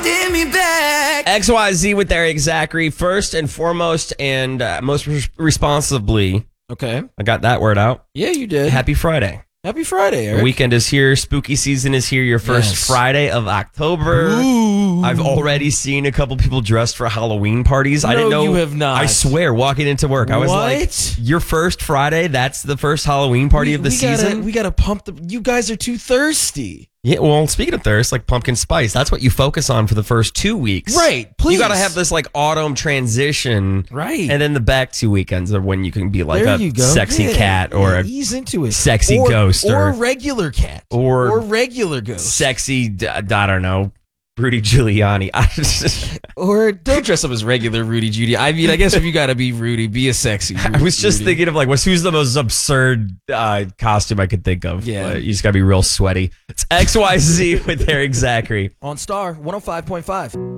holding me back. XYZ with Eric Zachary. First and foremost and most responsibly. Okay. I got that word out. Yeah, you did. Happy Friday. Happy Friday, Eric. The weekend is here. Spooky season is here. Your first Friday of October. Ooh. I've already seen a couple people dressed for Halloween parties. I didn't know. You have not. I swear, walking into work, I was like, your first Friday, that's the first Halloween party of the season? We got to pump the... You guys are too thirsty. Yeah, well, speaking of thirst, like pumpkin spice, that's what you focus on for the first 2 weeks. Right, please. You got to have this like autumn transition. Right. And then the back 2 weekends are when you can be like there a you go. sexy cat or a ease into it. sexy ghost. Or regular cat. Or regular ghost. Sexy, I don't know, Rudy Giuliani. Or don't dress up as regular Rudy Judy. I mean, I guess if you got to be Rudy, be a sexy Rudy. I was just thinking of like, who's the most absurd costume I could think of? Yeah. You just got to be real sweaty. It's XYZ with Eric Zachary. On Star 105.5.